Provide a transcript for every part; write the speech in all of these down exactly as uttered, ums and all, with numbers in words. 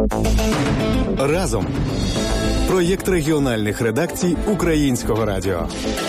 Разом. Проєкт регіональних редакцій Українського радіо.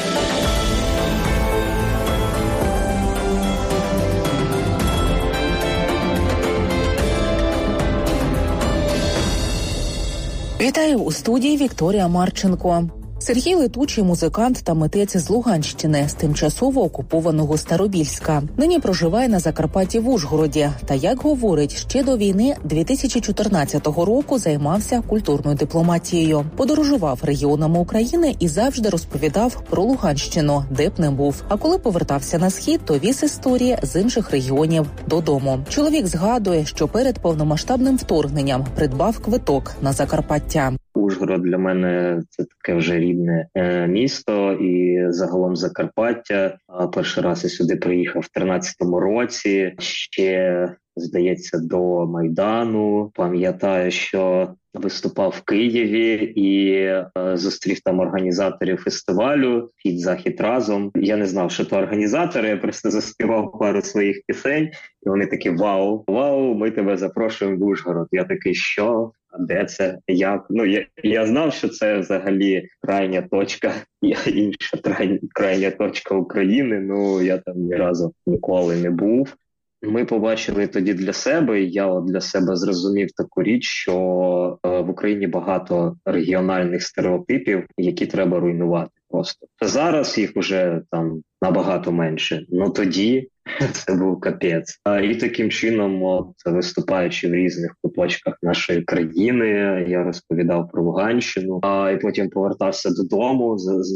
Вітаю, у студії Вікторія Марченко. Сергій Летучий – музикант та митець з Луганщини, з тимчасово окупованого Старобільська. Нині проживає на Закарпатті в Ужгороді. Та, як говорить, ще до війни дві тисячі чотирнадцятого року займався культурною дипломатією. Подорожував регіонами України і завжди розповідав про Луганщину, де б не був. А коли повертався на Схід, то віз історії з інших регіонів додому. Чоловік згадує, що перед повномасштабним вторгненням придбав квиток на Закарпаття. Ужгород для мене це таке вже рідне е, місто і загалом Закарпаття. А перший раз я сюди приїхав в тринадцятому році, ще, здається, до Майдану. Пам'ятаю, що виступав в Києві і е, зустрів там організаторів фестивалю «Схід-Захід разом». Я не знав, що то організатори, я просто заспівав пару своїх пісень, і вони такі: «Вау, вау, ми тебе запрошуємо в Ужгород». Я такий: «Що? А де це? Як?» Ну, я, я знав, що це взагалі крайня точка, інша крайня, крайня точка України, ну я там ні разу ніколи не був. Ми побачили тоді для себе, і я от для себе зрозумів таку річ, що е, в Україні багато регіональних стереотипів, які треба руйнувати просто. Зараз їх уже там набагато менше, ну тоді це був капець. А, і таким чином, от, виступаючи в різних куточках нашої країни, я розповідав про Луганщину, а і потім повертався додому,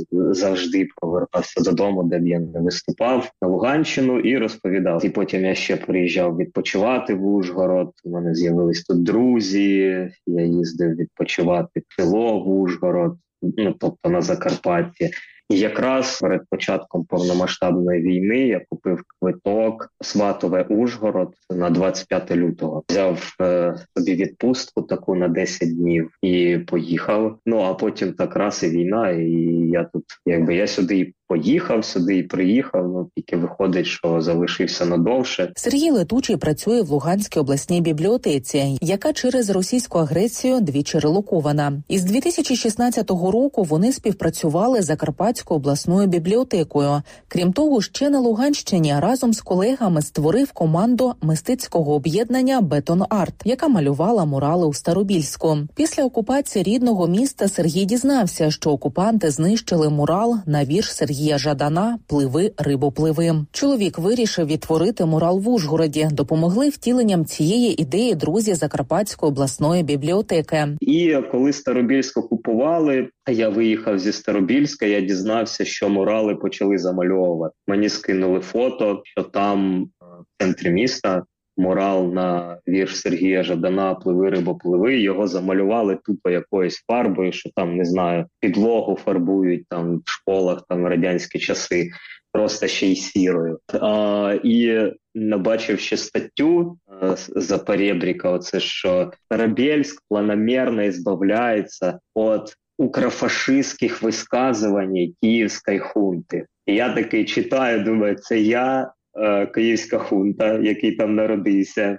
завжди повертався додому, де б я не виступав, на Луганщину, і розповідав. І потім я ще приїжджав відпочивати в Ужгород, у мене з'явились тут друзі, я їздив відпочивати в село в Ужгород, ну, тобто на Закарпатті. І якраз перед початком повномасштабної війни я купив квиток Сватове-Ужгород на двадцять п'яте лютого. Взяв е, собі відпустку таку на десять днів і поїхав. Ну, а потім так раз і війна, і я тут, якби я сюди і поїхав, сюди і приїхав, ну тільки виходить, що залишився надовше. Сергій Летучий працює в Луганській обласній бібліотеці, яка через російську агресію двічі релокована. Із дві тисячі шістнадцятого року вони співпрацювали з Закарпатською обласною бібліотекою. Крім того, ще на Луганщині разом з колегами створив команду мистецького об'єднання «Бетон-Арт», яка малювала мурали у Старобільську. Після окупації рідного міста Сергій дізнався, що окупанти знищили мурал на вірш Сергія Сергія Жадана «Пливи, рибо, пливи». Чоловік вирішив відтворити мурал в Ужгороді. Допомогли втіленням цієї ідеї друзі Закарпатської обласної бібліотеки. І коли Старобільськ окупували, я виїхав зі Старобільська, я дізнався, що мурали почали замальовувати. Мені скинули фото, що там в центрі міста мурал на вірш Сергія Жадана «Пливи, рибо, пливи». Його замалювали тупо якоюсь фарбою, що там, не знаю, підлогу фарбують там в школах, там радянські часи, просто ще й сірою. А, і набачив ще статтю а, за перебріка, оце що Старобільськ планомерно избавляється від укрофашистських висказувань київської хунти. І я такий читаю, думаю, це я, київська хунта, який там народився,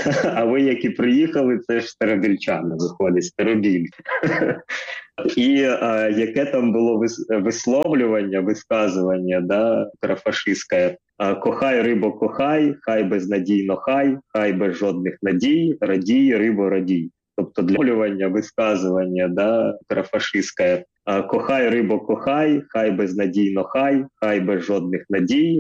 а ви, які приїхали, це ж старобільчани, виходить, Старобіль. І а, яке там було висловлювання, висказування, да, укрофашистське: «Кохай, рибо, кохай, хай безнадійно хай, хай без жодних надій, радій, рибо, радій». Тобто для висловлювання, висказування, да, укрофашистське: «Кохай, рибо, кохай, хай безнадійно хай, хай без жодних надій,